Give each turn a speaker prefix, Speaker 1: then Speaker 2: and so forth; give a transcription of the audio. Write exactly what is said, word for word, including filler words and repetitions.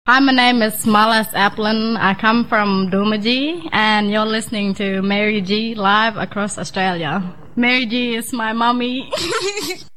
Speaker 1: Hi, my name is Malas Applin. I come from Doomadgee, and you're listening to Mary G live across Australia. Mary G is my mommy.